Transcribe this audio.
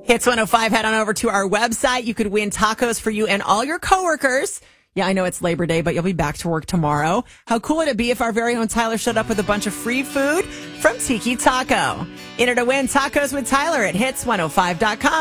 Hits 105, head on over to our website. You could win tacos for you and all your coworkers. Yeah, I know it's Labor Day, but you'll be back to work tomorrow. How cool would it be if our very own Tyler showed up with a bunch of free food from Tiki Taco? Enter to win tacos with Tyler at hits105.com.